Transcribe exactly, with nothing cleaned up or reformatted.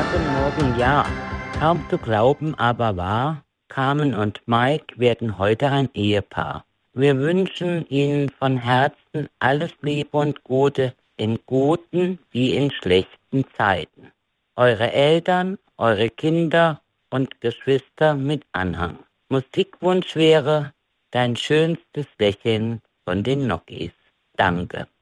Guten Morgen, ja. Kaum zu glauben, aber wahr, Carmen und Mike werden heute ein Ehepaar. Wir wünschen Ihnen von Herzen alles Liebe und Gute in guten wie in schlechten Zeiten. Eure Eltern, eure Kinder und Geschwister mit Anhang. Musikwunsch wäre Dein schönstes Lächeln von den Nockies. Danke.